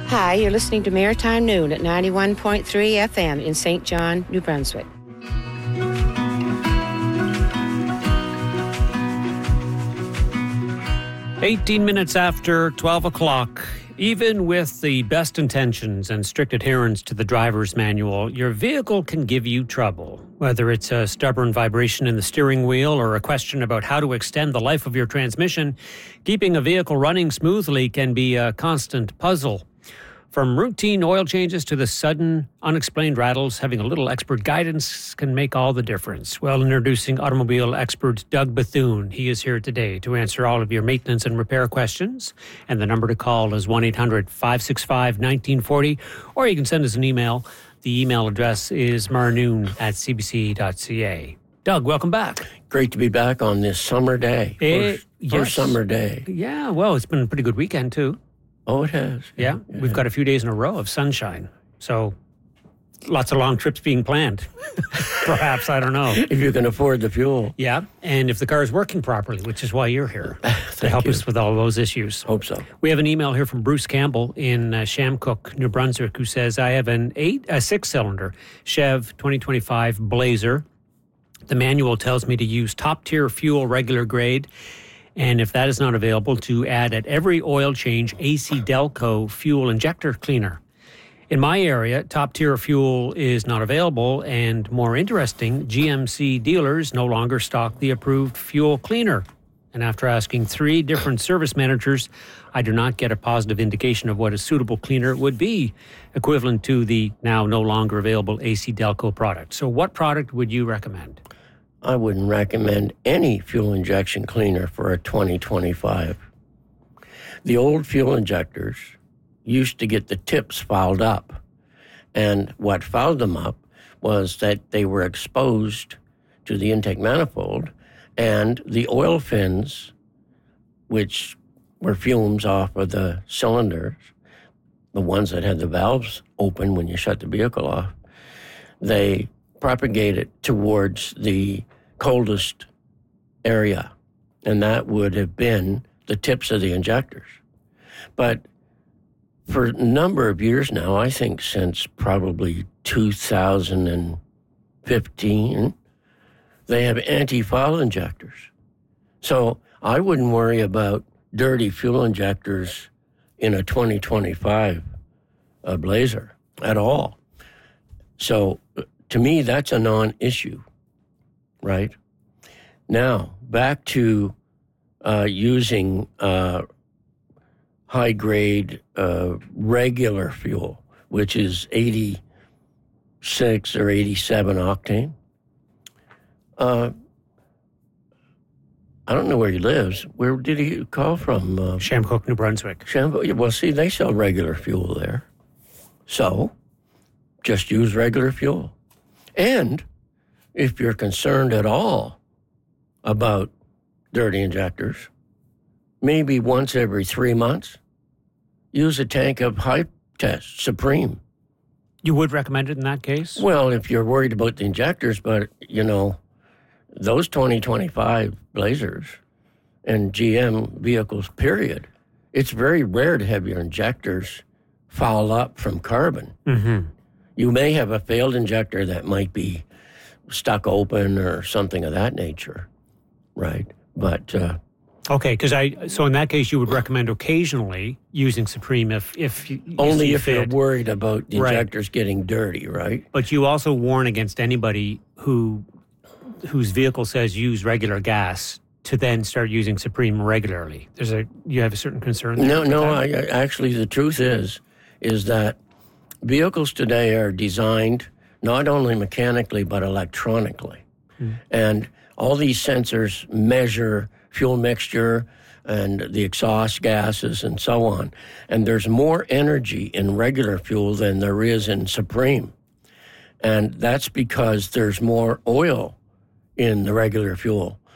Hi, you're listening to Maritime Noon at 91.3 FM in St. John, New Brunswick. "18 minutes after 12 o'clock. Even with the best intentions and strict adherence to the driver's manual, your vehicle can give you trouble. Whether it's a stubborn vibration in the steering wheel or a question about how to extend the life of your transmission, keeping a vehicle running smoothly can be a constant puzzle. From routine oil changes to the sudden, unexplained rattles, having a little expert guidance can make all the difference. Well, introducing automobile expert Doug Bethune. He is here today to answer all of your maintenance and repair questions. And the number to call is 1-800-565-1940, or you can send us an email. The email address is marnoon@cbc.ca. Doug, welcome back. Great to be back on this summer day. First summer day. Yeah, well, it's been a pretty good weekend, too. Oh, it has. Yeah, we've got a few days in a row of sunshine. So lots of long trips being planned. Perhaps, I don't know. If you can afford the fuel. Yeah, and if the car is working properly, which is why you're here, to help us with all those issues. Hope so. We have an email here from Bruce Campbell in Shamcook, New Brunswick, who says, I have a 6-cylinder Chev 2025 Blazer. The manual tells me to use top-tier fuel regular grade, and if that is not available, to add at every oil change AC Delco fuel injector cleaner. In my area, top-tier fuel is not available, and more interesting, GMC dealers no longer stock the approved fuel cleaner. And after asking 3 different service managers, I do not get a positive indication of what a suitable cleaner would be, equivalent to the now no longer available AC Delco product. So what product would you recommend? I wouldn't recommend any fuel injection cleaner for a 2025. The old fuel injectors used to get the tips fouled up. And what fouled them up was that they were exposed to the intake manifold, and the oil fins, which were fumes off of the cylinders, the ones that had the valves open when you shut the vehicle off, they propagated towards the coldest area, and that would have been the tips of the injectors. But for a number of years now, I think since probably 2015, they have anti-foul injectors. So I wouldn't worry about dirty fuel injectors in a 2025 Blazer at all. So to me, that's a non-issue, right? Now, back to using high-grade regular fuel, which is 86 or 87 octane. I don't know where he lives. Where did he call from? Shamcook, New Brunswick. Well, see, they sell regular fuel there. So just use regular fuel. And if you're concerned at all about dirty injectors, maybe once every 3 months, use a tank of Hype Test Supreme. You would recommend it in that case? Well, if you're worried about the injectors, but, you know, those 2025 Blazers and GM vehicles, period, it's very rare to have your injectors foul up from carbon. Mm-hmm. You may have a failed injector that might be stuck open or something of that nature, right? But okay, so in that case, you would recommend occasionally using Supreme if only if you're worried about the injectors getting dirty, right? But you also warn against anybody whose vehicle says use regular gas to then start using Supreme regularly. You have a certain concern there? No. Actually, the truth is that vehicles today are designed not only mechanically but electronically. And all these sensors measure fuel mixture and the exhaust gases and so on. And there's more energy in regular fuel than there is in Supreme. And that's because there's more oil in the regular fuel.